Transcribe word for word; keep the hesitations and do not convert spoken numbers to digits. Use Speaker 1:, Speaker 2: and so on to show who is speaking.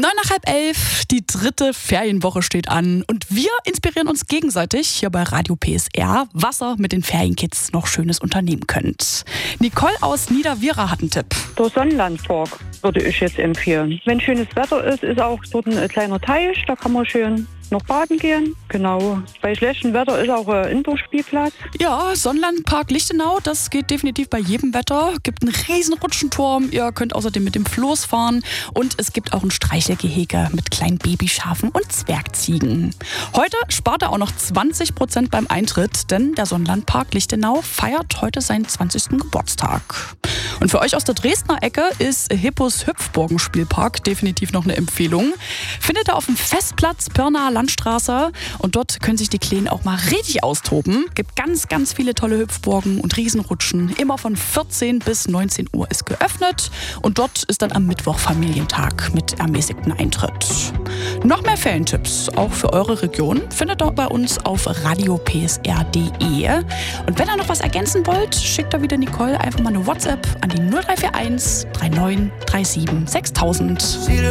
Speaker 1: Neun nach halb elf, die dritte Ferienwoche steht an und wir inspirieren uns gegenseitig hier bei Radio P S R, was ihr mit den Ferienkids noch Schönes unternehmen könnt. Nicole aus Niederwiera hat einen Tipp.
Speaker 2: Der Sonnenlandpark würde ich jetzt empfehlen. Wenn schönes Wetter ist, ist auch dort ein kleiner Teich, da kann man schön noch baden gehen. Genau. Bei schlechtem Wetter ist auch ein Indoor-Spielplatz.
Speaker 1: Ja, Sonnenlandpark Lichtenau, das geht definitiv bei jedem Wetter. Gibt einen riesen Rutschenturm, ihr könnt außerdem mit dem Floß fahren und es gibt auch ein Streichelgehege mit kleinen Babyschafen und Zwergziegen. Heute spart er auch noch zwanzig Prozent beim Eintritt, denn der Sonnenlandpark Lichtenau feiert heute seinen zwanzigsten Geburtstag. Und für euch aus der Dresdner Ecke ist Hippos Hüpfburgen-Spielpark definitiv noch eine Empfehlung. Findet ihr auf dem Festplatz Pirnaer Landstraße und dort können sich die Kleinen auch mal richtig austoben. Gibt ganz, ganz viele tolle Hüpfburgen und Riesenrutschen. Immer von vierzehn bis neunzehn Uhr ist geöffnet und dort ist dann am Mittwoch Familientag mit ermäßigtem Eintritt. Noch mehr Ferientipps, auch für eure Region, findet ihr bei uns auf radio p s r punkt d e. Und wenn ihr noch was ergänzen wollt, schickt ihr wieder Nicole einfach mal eine WhatsApp an die null drei vier eins drei neun drei sieben sechstausend.